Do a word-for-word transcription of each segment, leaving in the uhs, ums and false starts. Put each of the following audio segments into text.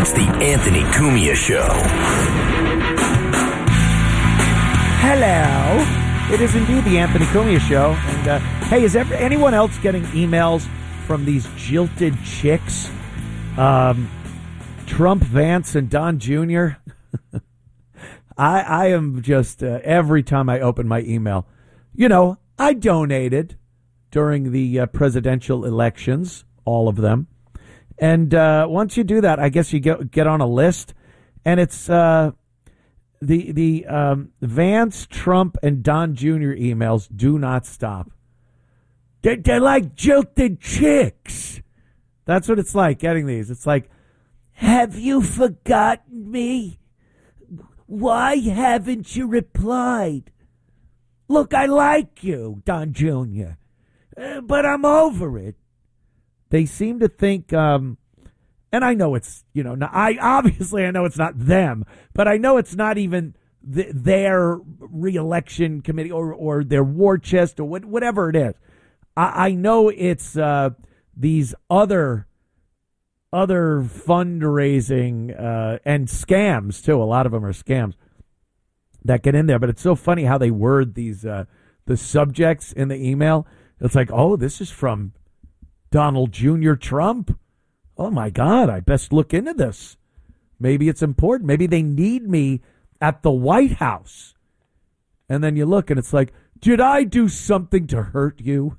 It's the Anthony Cumia Show. Hello. It is indeed the Anthony Cumia Show. And, uh, hey, is ever, anyone else getting emails from these jilted chicks? Um, Trump, Vance, and Don Junior? I, I am just, uh, every time I open my email, you know, I donated during the uh, presidential elections, all of them. And uh, once you do that, I guess you get get on a list, and it's uh, the the um, Vance, Trump, and Don Junior emails do not stop. They're, they're like jilted chicks. That's what it's like getting these. It's like, have you forgotten me? Why haven't you replied? Look, I like you, Don Junior, uh, but I'm over it. They seem to think, um, and I know it's, you know, not, I obviously I know it's not them, but I know it's not even the, their reelection committee or, or their war chest or what, whatever it is. I, I know it's uh, these other other fundraising uh, and scams too. A lot of them are scams that get in there, but it's so funny how they word these uh, the subjects in the email. It's like, oh, this is from Donald Junior Trump. Oh, my God, I best look into this. Maybe it's important. Maybe they need me at the White House. And then you look and it's like, did I do something to hurt you?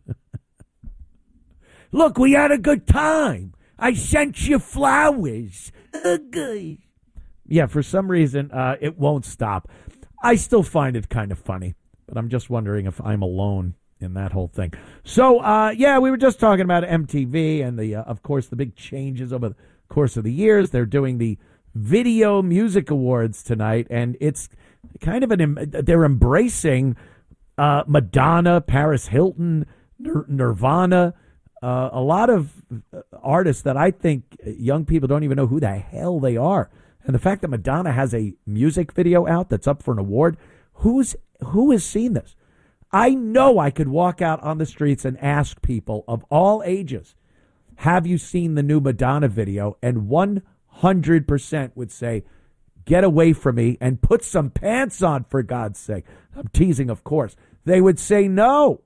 Look, we had a good time. I sent you flowers. Okay. Yeah, for some reason, uh, it won't stop. I still find it kind of funny, but I'm just wondering if I'm alone in that whole thing. So, uh, yeah, we were just talking about M T V and, the, uh, of course, the big changes over the course of the years. They're doing the Video Music Awards tonight, and it's kind of an, they're embracing uh, Madonna, Paris Hilton, Nir- Nirvana, uh, a lot of artists that I think young people don't even know who the hell they are. And the fact that Madonna has a music video out that's up for an award, who's who has seen this? I know I could walk out on the streets and ask people of all ages, have you seen the new Madonna video? And one hundred percent would say, get away from me and put some pants on, for God's sake. I'm teasing, of course. They would say no.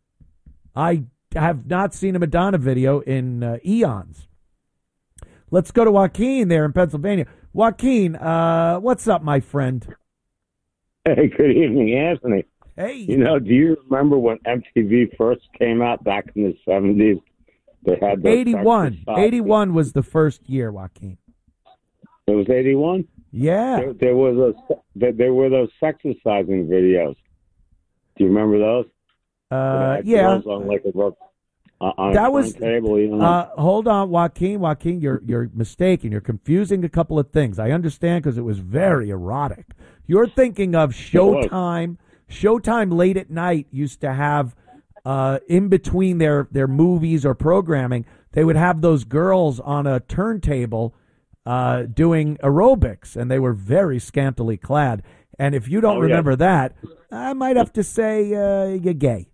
I have not seen a Madonna video in uh, eons. Let's go to Joaquin there in Pennsylvania. Joaquin, uh, what's up, my friend? Hey, good evening, Anthony. Hey. You know, do you remember when M T V first came out back in the seventies? They had those eighty-one. eighty-one was the first year, Joaquin. It was eighty-one? Yeah. There, there was a there, there were those sexercising videos. Do you remember those? Uh, yeah. On like a, on that a was table, you know? uh, hold on, Joaquin. Joaquin, you're you're mistaken. You're confusing a couple of things. I understand because it was very erotic. You're thinking of Showtime. Showtime late at night used to have, uh, in between their, their movies or programming, they would have those girls on a turntable uh, doing aerobics, and they were very scantily clad. And if you don't oh, remember yeah. that, I might have to say uh, you're gay.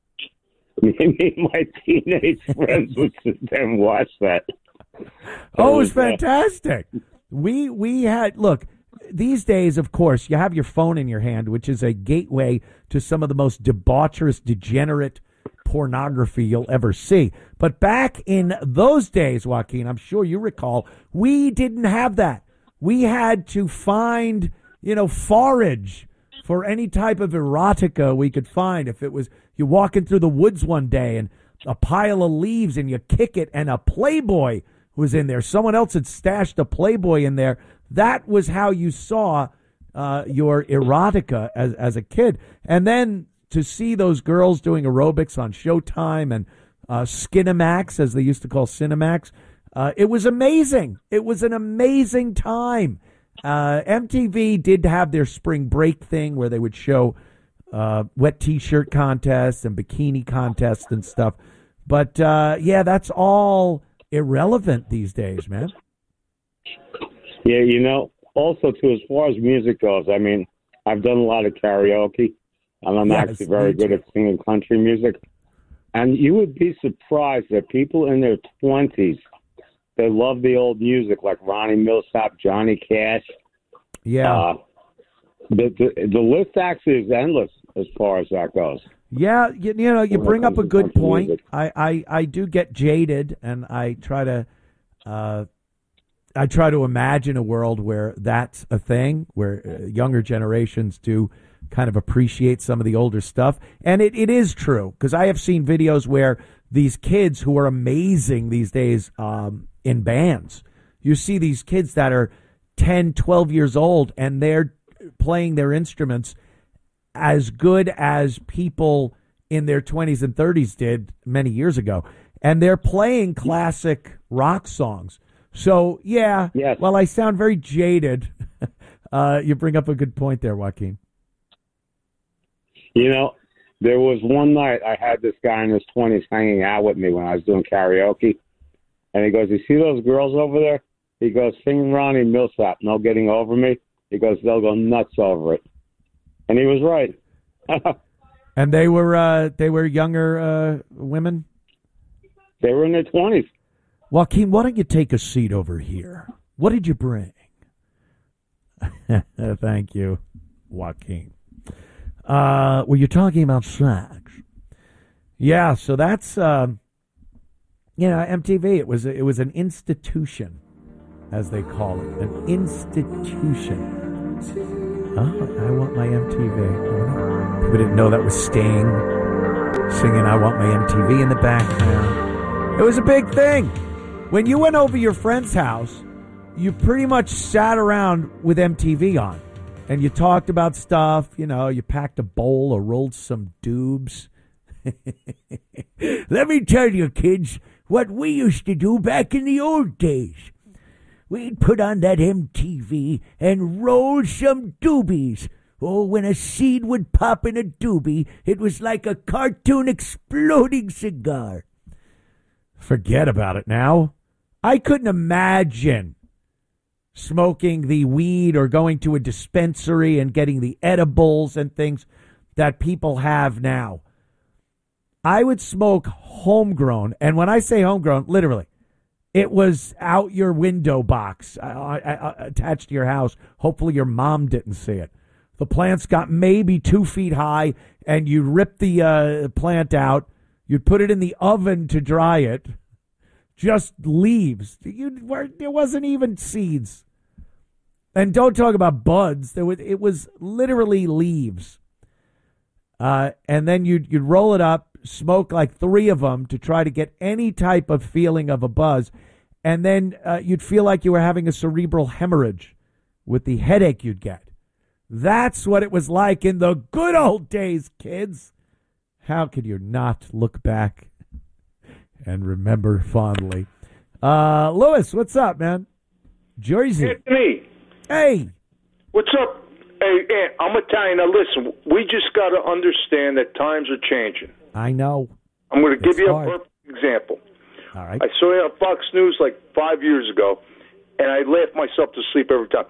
Maybe my teenage friends would sit there and watch that. Oh, it was fantastic. We we had, look, these days, of course, you have your phone in your hand, which is a gateway to some of the most debaucherous, degenerate pornography you'll ever see. But back in those days, Joaquin, I'm sure you recall, we didn't have that. We had to find, you know, forage for any type of erotica we could find. If it was you're walking through the woods one day and a pile of leaves and you kick it and a Playboy was in there. Someone else had stashed a Playboy in there. That was how you saw uh, your erotica as, as a kid. And then to see those girls doing aerobics on Showtime and uh, Skinamax, as they used to call Cinemax, uh, it was amazing. It was an amazing time. Uh, M T V did have their spring break thing where they would show uh, wet T-shirt contests and bikini contests and stuff. But, uh, yeah, that's all irrelevant these days, man. Yeah, you know, also, too, as far as music goes, I mean, I've done a lot of karaoke, and I'm Yes, actually very me good too. at singing country music. And you would be surprised that people in their twenties they love the old music like Ronnie Millsap, Johnny Cash. Yeah. Uh, the, the the list actually is endless as far as that goes. Yeah, you, you know, you When it bring up comes a to good country point. music. I, I, I do get jaded, and I try to, uh, I try to imagine a world where that's a thing, where uh, younger generations do kind of appreciate some of the older stuff, and it, it is true because I have seen videos where these kids who are amazing these days um, in bands, you see these kids that are ten, twelve years old, and they're playing their instruments as good as people in their twenties and thirties did many years ago. And they're playing classic rock songs. So, yeah, Yes. while I sound very jaded, uh, you bring up a good point there, Joaquin. You know, there was one night I had this guy in his twenties hanging out with me when I was doing karaoke. And he goes, you see those girls over there? He goes, sing Ronnie Millsap, no getting over me. He goes, they'll go nuts over it. And he was right. And they were uh, they were younger uh, women? They were in their twenties. Joaquin, why don't you take a seat over here? What did you bring? Thank you, Joaquin. Uh, were you talking about sex? Yeah, so that's um, you know, M T V. It was it was an institution, as they call it, an institution. Oh, I want my M T V. People didn't know that was Sting singing "I Want My M T V" in the background. It was a big thing. When you went over your friend's house, you pretty much sat around with M T V on. And you talked about stuff, you know, you packed a bowl or rolled some doobs. Let me tell you, kids, what we used to do back in the old days. We'd put on that M T V and roll some doobies. Oh, when a seed would pop in a doobie, it was like a cartoon exploding cigar. Forget about it now. I couldn't imagine smoking the weed or going to a dispensary and getting the edibles and things that people have now. I would smoke homegrown. And when I say homegrown, literally, it was out your window box uh, uh, attached to your house. Hopefully your mom didn't see it. The plants got maybe two feet high, and you rip the uh, plant out. You'd put it in the oven to dry it. Just leaves. You, there wasn't even seeds. And don't talk about buds. There was, it was literally leaves. Uh, and then you'd, you'd roll it up, smoke like three of them to try to get any type of feeling of a buzz. And then uh, you'd feel like you were having a cerebral hemorrhage with the headache you'd get. That's what it was like in the good old days, kids. How could you not look back and remember fondly? Uh, Lewis, what's up, man? Jersey. Anthony. Hey. What's up? Hey, Ant, I'm Italian. Now, listen, we just got to understand that times are changing. I know. I'm going to give It's you hard. a perfect example. All right. I saw you on Fox News like five years ago, and I laughed myself to sleep every time.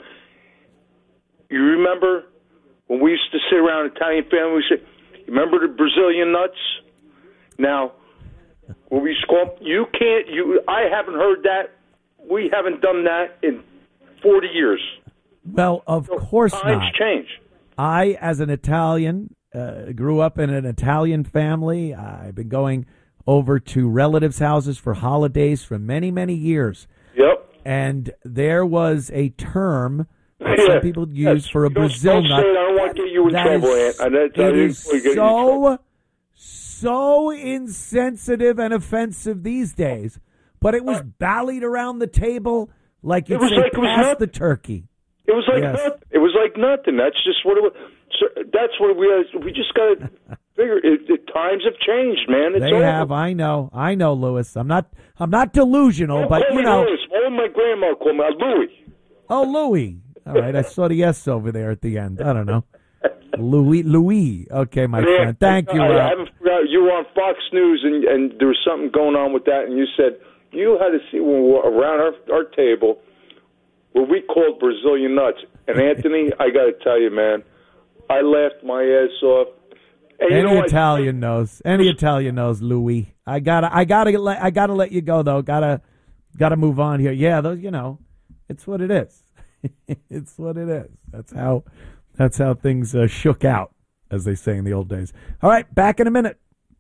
You remember when we used to sit around an Italian family, we say, you remember the Brazilian nuts? Now, when we used to call them, you can't, you, I haven't heard that. We haven't done that in forty years. Well, of So course times not. change. I, as an Italian, uh, grew up in an Italian family. I've been going over to relatives' houses for holidays for many, many years. Yep. And there was a term that Yeah. some people use Yes. for a Don't- Brazil don't nut. say it. I don't want to get you in That trouble, is- Ant. I know- I it didn't is want to get you in trouble. so, so insensitive and offensive these days. But it was ballied around the table like you'd Uh, It was say, like it was pass not- the turkey. It was like Yes. nothing. It was like nothing. That's just what it was. So that's what we we just got to figure. It, it, times have changed, man. It's They over. have. I know. I know, Lewis. I'm not. I'm not delusional, Don't but call you me know. Louis. What would my grandma call me? Uh, Louis. Oh, Louis. All right. I saw the S over there at the end. I don't know. Louis. Louis. Okay, my Man, friend. Thank you. I, I Uh, haven't forgot. You were on Fox News, and, and there was something going on with that, and you said you had to see when we were around our, our table where we called Brazilian nuts. And Anthony, I got to tell you, man, I laughed my ass off. And you any know what? Italian knows. Any Italian knows Louis. I gotta. I gotta let. I gotta let you go though. Gotta. got to move on here. Yeah, those, you know, it's what it is. It's what it is. That's how that's how things uh, shook out, as they say in the old days. All right, back in a minute.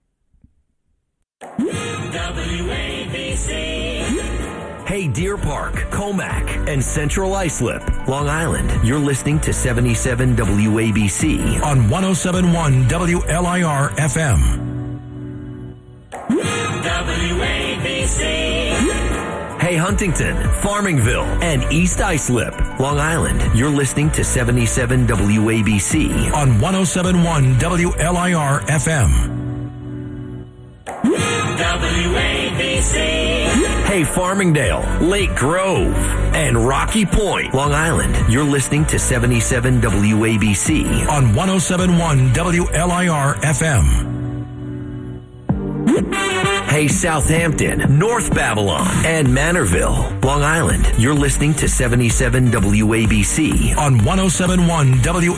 W A B C. Hey, Deer Park, Comac, and Central Islip, Long Island. You're listening to seventy-seven W A B C on one oh seven point one W L I R F M. W A B C. Hey, Huntington, Farmingville, and East Islip, Long Island. You're listening to seventy-seven W A B C on one oh seven point one W L I R F M. W A B C. Hey, Farmingdale, Lake Grove, and Rocky Point, Long Island. You're listening to seventy-seven W A B C on one oh seven point one W L I R F M. Hey, Southampton, North Babylon, and Manorville, Long Island. You're listening to seventy-seven W A B C on one oh seven point one W